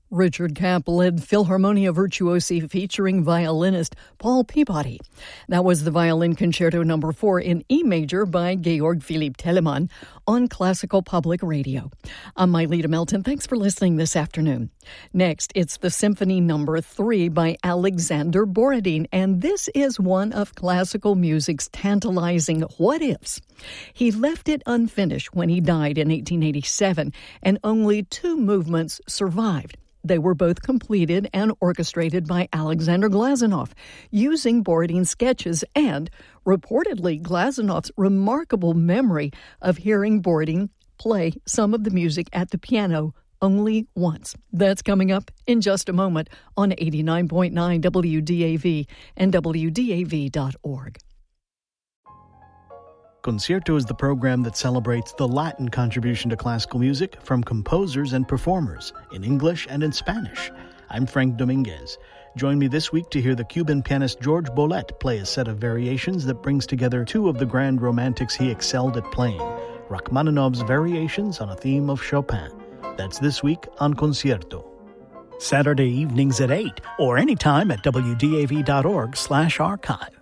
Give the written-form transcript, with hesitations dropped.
Richard Kapp led Philharmonia Virtuosi featuring violinist Paul Peabody. That was the Violin Concerto No. 4 in E major by Georg Philipp Telemann on Classical Public Radio. I'm Mylita Melton. Thanks for listening this afternoon. Next, it's the Symphony No. 3 by Alexander Borodin, and this is one of classical music's tantalizing what-ifs. He left it unfinished when he died in 1887, and only 2 movements survived. They were both completed and orchestrated by Alexander Glazunov, using Borodin's sketches and, reportedly, Glazunov's remarkable memory of hearing Borodin play some of the music at the piano only once. That's coming up in just a moment on 89.9 WDAV and WDAV.org. Concierto is the program that celebrates the Latin contribution to classical music from composers and performers in English and in Spanish. I'm Frank Dominguez. Join me this week to hear the Cuban pianist George Bolet play a set of variations that brings together 2 of the grand romantics he excelled at playing, Rachmaninoff's variations on a theme of Chopin. That's this week on Concierto. Saturday evenings at 8 or anytime at WDAV.org/archive.